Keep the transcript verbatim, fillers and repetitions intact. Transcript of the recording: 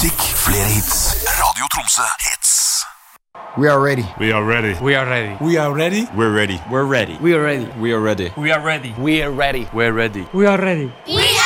musikk, flere hits. Radio Tromsø hits. We are ready. We are ready. We are ready. We are ready. We're ready. We're ready. We are ready. We are ready. We are ready. We are ready. We're ready. We are ready. We